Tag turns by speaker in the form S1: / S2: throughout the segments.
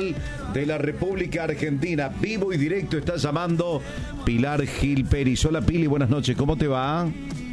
S1: de la República Argentina. Vivo y directo está llamando Pilar Gil Peris. Hola Pili, buenas noches, ¿cómo te va?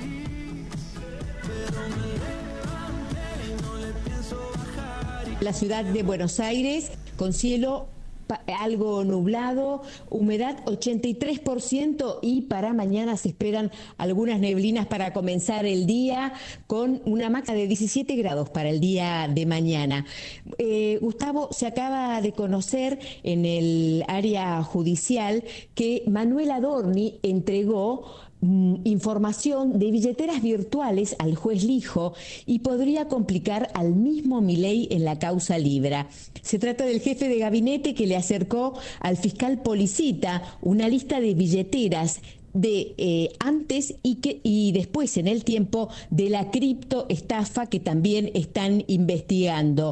S2: La ciudad de Buenos Aires con cielo algo nublado, humedad 83% y para mañana se esperan algunas neblinas para comenzar el día con una máxima de 17 grados para el día de mañana. Gustavo, se acaba de conocer en el área judicial que Manuel Adorni entregó información de billeteras virtuales al juez Lijo y podría complicar al mismo Milei en la causa Libra. Se trata del jefe de gabinete que le acercó al fiscal Policita una lista de billeteras de antes y después en el tiempo de la criptoestafa que también están investigando.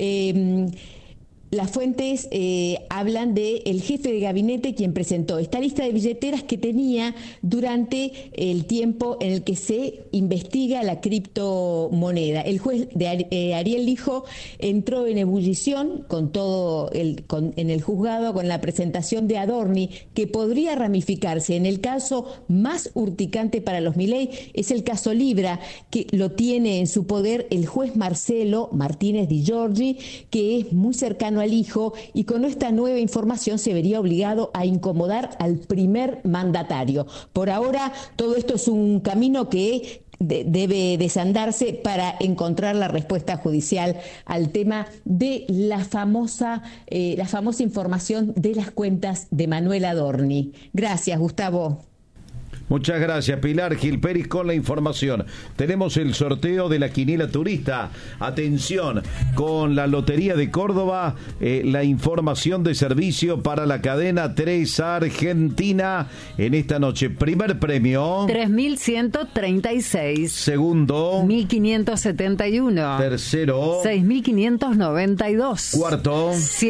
S2: Las fuentes hablan del jefe de gabinete quien presentó esta lista de billeteras que tenía durante el tiempo en el que se investiga la criptomoneda. El juez de Ariel Lijo entró en ebullición con todo en el juzgado con la presentación de Adorni, que podría ramificarse. En el caso más urticante para los Milei es el caso Libra, que lo tiene en su poder el juez Marcelo Martínez Di Giorgi, que es muy cercano al Hijo, y con esta nueva información se vería obligado a incomodar al primer mandatario. Por ahora, todo esto es un camino que debe desandarse para encontrar la respuesta judicial al tema de la famosa información de las cuentas de Manuel Adorni. Gracias, Gustavo.
S1: Muchas gracias, Pilar Gil Peris, con la información. Tenemos el sorteo de la quiniela turista. Atención, con la Lotería de Córdoba, la información de servicio para la cadena 3 Argentina en esta noche. Primer premio,
S3: 3.136.
S1: Segundo,
S3: 1.571.
S1: Tercero,
S3: 6.592.
S1: Cuarto,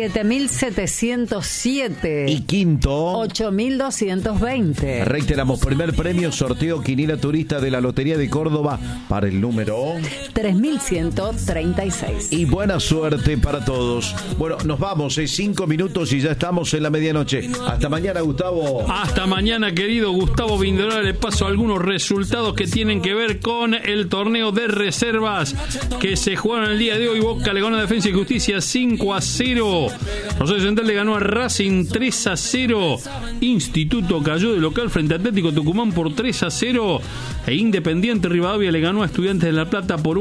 S3: 7.707.
S1: Y quinto,
S3: 8.220.
S1: Reiteramos, primer premio, sorteo quiniela turista de la Lotería de Córdoba para el número
S3: 3.136.
S1: Y buena suerte para todos. Bueno, nos vamos, 5 minutos y ya estamos en la medianoche. Hasta mañana, Gustavo.
S4: Hasta mañana, querido Gustavo Vindorá. Le paso algunos resultados que tienen que ver con el torneo de reservas que se jugaron el día de hoy. Boca le ganó a Defensa y Justicia 5-0. Rosario Central le ganó a Racing 3-0. Instituto cayó de local frente a Atlético Tucumán por 3-0 e Independiente Rivadavia le ganó a Estudiantes de La Plata por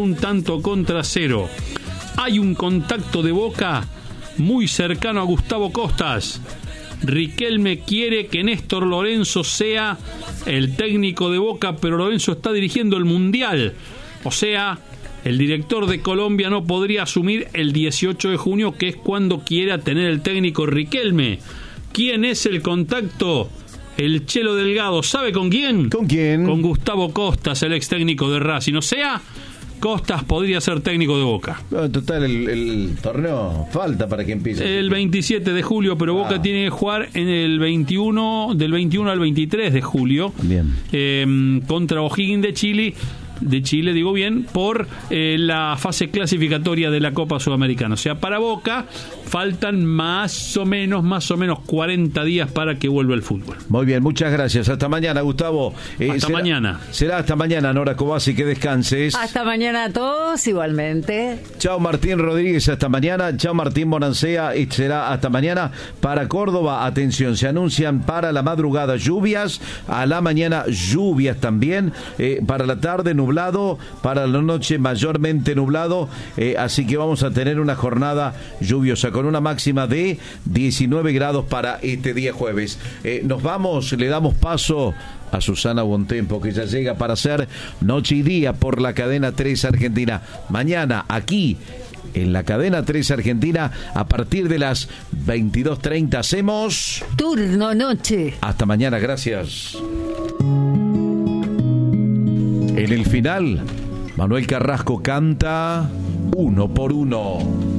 S4: 1-0. Hay un contacto de Boca muy cercano a Gustavo Costas. Riquelme quiere que Néstor Lorenzo sea el técnico de Boca, pero Lorenzo está dirigiendo el Mundial. O sea, el director de Colombia no podría asumir el 18 de junio, que es cuando quiera tener el técnico Riquelme. ¿Quién es el contacto? El Chelo Delgado. ¿Sabe con quién?
S1: ¿Con quién?
S4: Con Gustavo Costas, el ex técnico de Racing. O sea, Costas podría ser técnico de Boca.
S1: En total, el torneo falta para que empiece.
S4: El 27 de julio, pero Boca tiene que jugar en el 21, del 21 al 23 de julio.
S1: Bien.
S4: Contra O'Higgins de Chile, digo bien, por la fase clasificatoria de la Copa Sudamericana. O sea, para Boca faltan más o menos 40 días para que vuelva el fútbol.
S1: Muy bien, muchas gracias. Hasta mañana, Gustavo.
S4: Hasta mañana.
S1: Será hasta mañana, Nora Cobasi, que descanses.
S3: Hasta mañana a todos, igualmente.
S1: Chao, Martín Rodríguez, hasta mañana. Chao, Martín Bonancea, será hasta mañana. Para Córdoba, atención, se anuncian para la madrugada lluvias, a la mañana lluvias también, para la tarde nublado, para la noche mayormente nublado, así que vamos a tener una jornada lluviosa con una máxima de 19 grados para este día jueves. Nos vamos, le damos paso a Susana Bontempo, que ya llega para hacer Noche y Día por la cadena 3 Argentina. Mañana aquí en la cadena 3 Argentina, a partir de las 22:30 hacemos
S3: Turno Noche.
S1: Hasta mañana, gracias. En el final, Manuel Carrasco canta Uno por Uno.